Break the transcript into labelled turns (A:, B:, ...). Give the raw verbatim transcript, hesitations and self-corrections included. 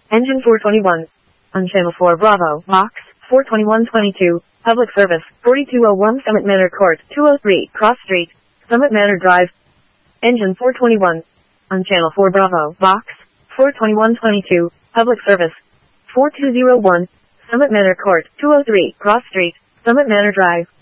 A: Engine four twenty-one. On Channel four Bravo, Box, four twenty-one twenty-two, Public Service, forty-two oh one Summit Manor Court, two oh three, Cross Street, Summit Manor Drive. Engine four twenty-one. On Channel four Bravo, Box, four twenty-one twenty-two, Public Service, four two oh one, Summit Manor Court, two oh three, Cross Street, Summit Manor Drive.